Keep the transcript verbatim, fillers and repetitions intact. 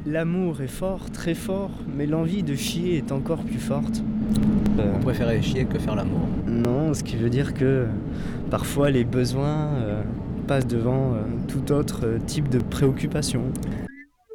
L'amour est fort, très fort, mais l'envie de chier est encore plus forte. Euh, Vous préférez chier que faire l'amour? Non, ce qui veut dire que parfois les besoins euh, passent devant euh, tout autre euh, type de préoccupation.